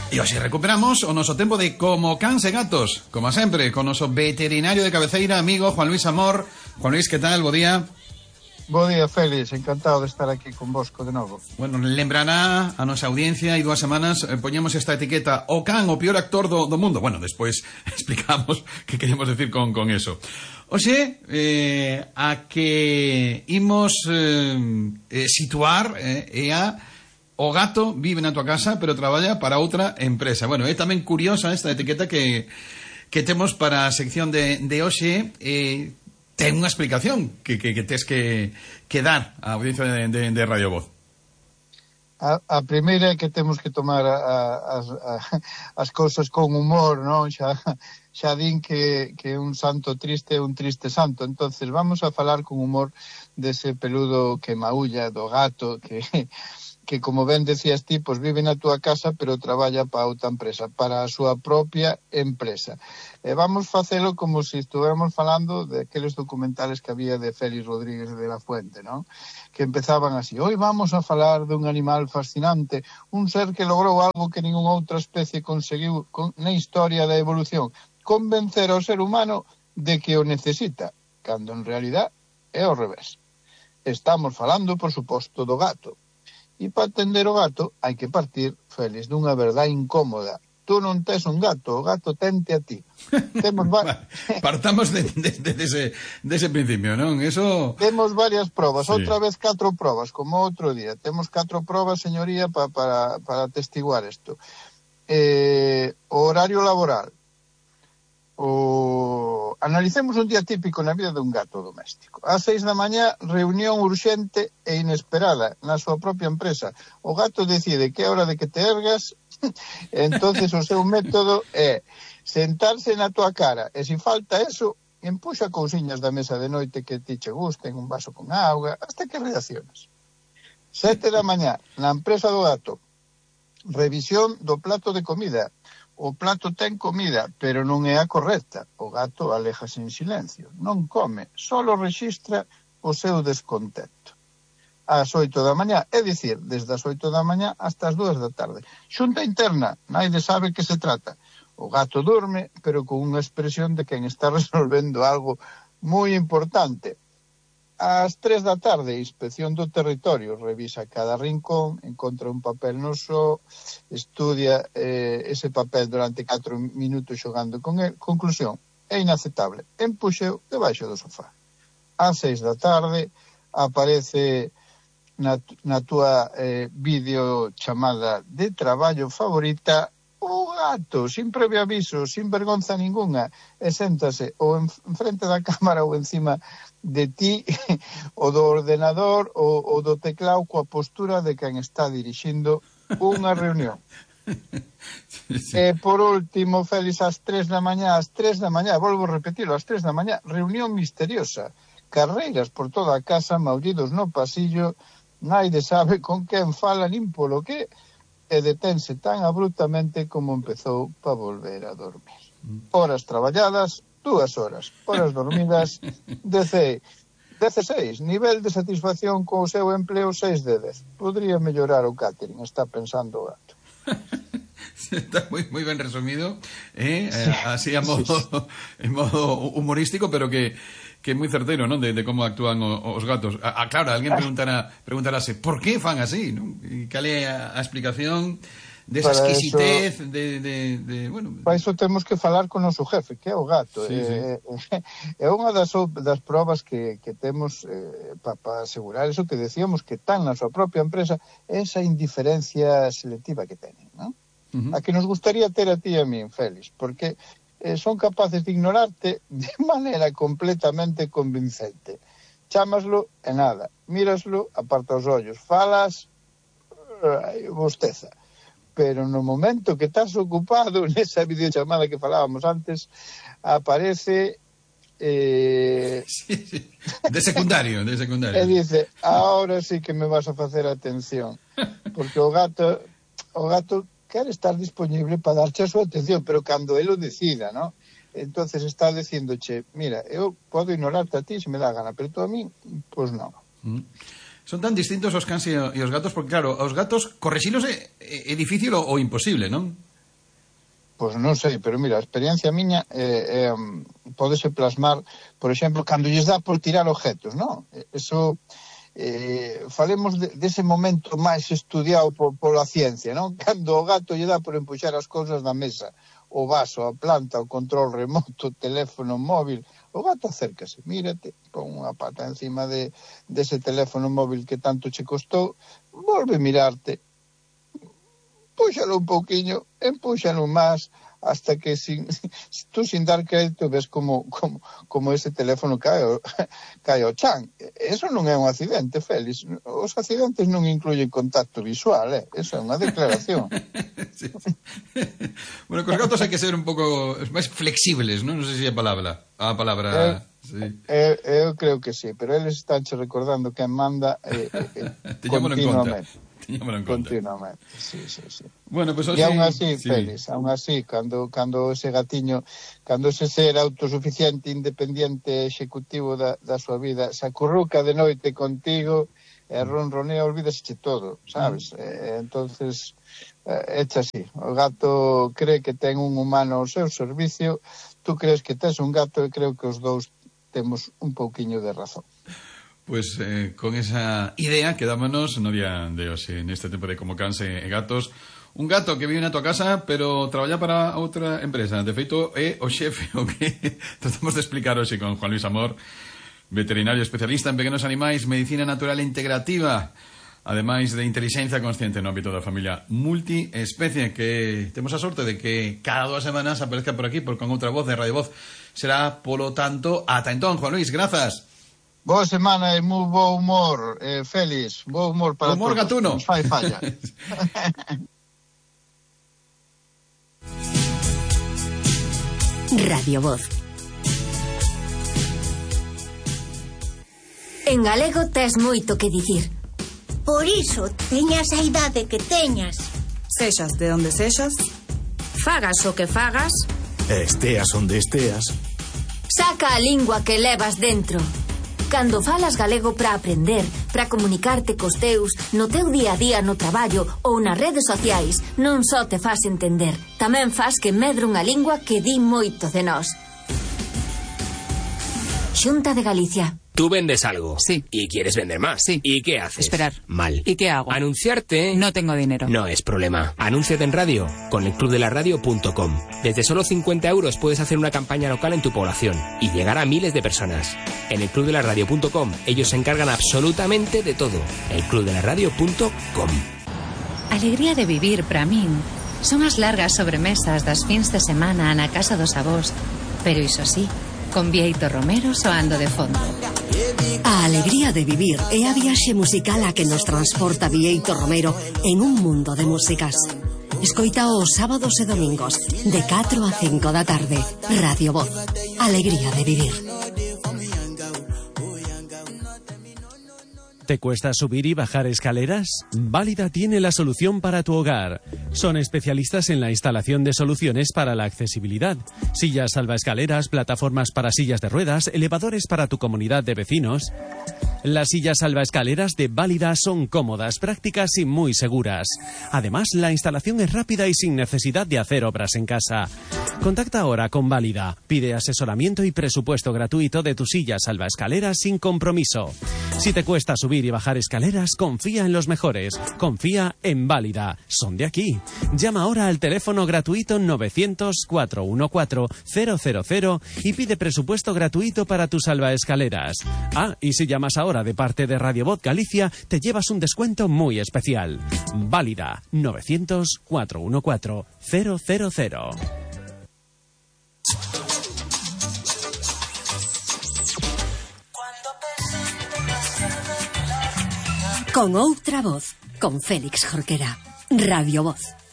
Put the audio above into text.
E hoxe recuperamos o noso tempo de Como Cans e Gatos, como sempre, con o noso veterinario de cabeceira, amigo Juan Luis Amor. Juan Luis, que tal? Bo día. Bo día, Félix, encantado de estar aquí con vosco de novo. Bueno, lembrará a nosa audiencia, e 2 semanas poñemos esta etiqueta: o can, o peor actor do mundo. Bueno, despois explicamos que queremos decir con eso. Oxe, a que imos situar é a o gato vive na tua casa, pero traballa para outra empresa. Bueno, é tamén curiosa esta etiqueta que temos para a sección de hoxe. Ten unha explicación que tes que dar á audiencia de Radio Voz. A primeira é que temos que tomar as cousas con humor, non? Xa din que un santo triste é un triste santo. Entonces vamos a falar con humor dese peludo que maulla, do gato, que como ben decías ti, pois vive na túa casa, pero traballa para outra empresa, para a súa propia empresa. E vamos facelo como se estuéramos falando de aqueles documentales que había de Félix Rodríguez de la Fuente, non? Que empezaban así: hoy vamos a falar dun animal fascinante, un ser que logrou algo que ningunha outra especie conseguiu na historia da evolución, convencer ao ser humano de que o necesita, cando en realidad é ao revés. Estamos falando, por suposto, do gato. E para atender o gato hai que partir, Félix, dunha verdade incómoda. Tú non tes un gato, o gato tente a ti. Partamos dese principio, non? Eso... Temos varias probas, sí. Outra vez 4 probas, como outro día. Temos 4 probas, señoría, para atestiguar isto. O horario laboral. Analicemos un día típico na vida dun gato doméstico. Ás 6 da mañá, reunión urxente e inesperada na súa propia empresa. O gato decide que é hora de que te ergas, entonces o seu método é sentarse na tua cara, e se falta eso, empuxa cousiñas da mesa de noite que ti che gusten, un vaso con auga, hasta que reaccionas. 7 da mañá, na empresa do gato, revisión do plato de comida. O plato ten comida, pero non é a correcta. O gato aléjase en silencio. Non come, solo rexistra o seu descontento. Ás 8 da mañá, é dicir, desde as 8 da mañá hasta as 2 da tarde. Xunta interna, naide sabe que se trata. O gato dorme, pero con unha expresión de quen está resolvendo algo moi importante. Ás 3 da tarde, inspección do territorio, revisa cada rincón, encontra un papel no só, estudia ese papel durante 4 minutos xogando con el. Conclusión, é inaceptable. Empuxeu debaixo do sofá. Ás 6 da tarde, aparece na túa videochamada de traballo favorita o gato, sin previo aviso, sin vergonza ninguna, e séntase ou enfrente da cámara ou encima de ti, o do ordenador ou do teclado, coa postura de quen está dirixindo unha reunión. Sí. E por último, Félix, ás 3 da mañá, volvo a repetirlo, ás 3 da mañá, reunión misteriosa, carreiras por toda a casa, maullidos no pasillo, naide sabe con quen fala nin polo que, e detense tan abruptamente como empezou para volver a dormir. Horas traballadas, 2 horas. Horas dormidas, 16. Nivel de satisfacción co seu empleo, 6 de 10. Podría mellorar o catering, está pensando o gato. Está moi ben resumido, así en modo humorístico, pero que é moi certeiro, non? De como actúan os gatos. Claro, alguén preguntarase por que fan así, non? E cal é a explicación desa exquisitez bueno... Para iso temos que falar con o noso jefe, que é o gato. Sí, sí. É unha das probas que temos para asegurar eso que decíamos, que tan na súa propia empresa, esa indiferencia selectiva que tenen, non? A que nos gustaría ter a ti e a min, Félix, porque son capaces de ignorarte de maneira completamente convincente. Chámaslo e nada, míraslo, aparta os ollos, falas, bosteza. Pero no momento que estás ocupado, nesa videochamada que falábamos antes, aparece... Sí. De secundario. E dice, ahora sí que me vas a facer atención. Porque o gato quere estar disponible para darche a súa atención, pero cando ele o decida, ¿no? Entonces está dicindoche, mira, eu podo ignorarte a ti se me dá gana, pero tú a mí, pois non. Son tan distintos os cans e os gatos, porque claro, os gatos correxilos é difícil ou imposible, non? Pois non sei, pero mira, a experiencia miña pódese plasmar, por exemplo, cando lles dá por tirar objetos, non? Eso, falemos dese momento máis estudiado pola ciencia, non? Cando o gato lle dá por empuxar as cousas da mesa, o vaso, a planta, o control remoto, o teléfono móvil, o gato acércase, mírate, pon unha pata encima dese teléfono móvil que tanto che costou, volve mirarte, púxalo un pouquiño, empúxalo máis, hasta que tú sin dar crédito ves como ese teléfono cae ao chan. Eso non é un accidente, Félix. Os accidentes non incluyen contacto visual, eso é unha declaración. Sí. Bueno, cos gatos hai que ser un pouco máis flexibles, non? Non sei se é a palabra. Sí. Eu creo que sí, pero eles estánche recordando que manda continuamente. Continuamente, sí. Bueno, pues e aún así, sí. Félix, aún así, cando ese gatiño, cando ese ser autosuficiente, independiente, executivo da súa vida, se acurruca de noite contigo, ronronea, olvídase todo, sabes? Entonces, echa así. O gato cree que ten un humano ao seu servicio, tú crees que tes un gato, e creo que os dous temos un pouquiño de razón. Pues con esa idea quedámonos no día de hoxe, neste tempo de Como Cans e Gatos. Un gato que vive na tua casa, pero traballa para outra empresa. De feito, é o xefe o que tratamos de explicar hoxe con Juan Luis Amor, veterinario especialista en pequenos animais, medicina natural integrativa, ademais de inteligencia consciente no ámbito da familia multiespecie, que temos a sorte de que cada 2 semanas aparezca por aquí, con outra voz de Radio Voz. Será, polo tanto, ata entón, Juan Luis, grazas. Boa semana e moi bo humor, Félix. Bo humor para humor todos. Gatuno. Nos fai falla. Radio Voz. En galego tes moito que dicir. Por iso, teñas a idade que teñas. Sexas de onde sexas. Fagas o que fagas. Esteas onde esteas. Saca a lingua que levas dentro. Cando falas galego para aprender, para comunicarte cos teus, no teu día a día no traballo ou nas redes sociais, non só te fas entender, tamén fas que medre unha lingua que di moito de nós. Xunta de Galicia. Tú vendes algo. Sí. Y quieres vender más. Sí. ¿Y qué haces? Esperar. Mal. ¿Y qué hago? Anunciarte. No tengo dinero. No es problema. Anúnciate en radio con elclubdelaradio.com. Desde solo 50 euros puedes hacer una campaña local en tu población y llegar a miles de personas. En elclubdelaradio.com ellos se encargan absolutamente de todo. elclubdelaradio.com. Alegría de vivir para min son as largas sobremesas das fins de semana na casa dos avós, pero iso sí, con Bieito Romero soando de fondo. A alegría de vivir é a viaxe musical a que nos transporta Bieito Romero en un mundo de músicas. Escoita os sábados e domingos de 4 a 5 da tarde. Radio Voz. Alegría de vivir. ¿Te cuesta subir y bajar escaleras? Válida tiene la solución para tu hogar. Son especialistas en la instalación de soluciones para la accesibilidad. Sillas salvaescaleras, plataformas para sillas de ruedas, elevadores para tu comunidad de vecinos. Las sillas salvaescaleras de Válida son cómodas, prácticas y muy seguras. Además, la instalación es rápida y sin necesidad de hacer obras en casa. Contacta ahora con Válida. Pide asesoramiento y presupuesto gratuito de tu silla salvaescaleras sin compromiso. Si te cuesta subir y bajar escaleras, confía en los mejores. Confía en Válida. Son de aquí. Llama ahora al teléfono gratuito 900-414-000 y pide presupuesto gratuito para tus salvaescaleras. Ah, y si llamas ahora de parte de Radio Voz Galicia, te llevas un descuento muy especial. Válida. 900-414-000. Con outra voz, con Félix Jorquera. Radio Voz.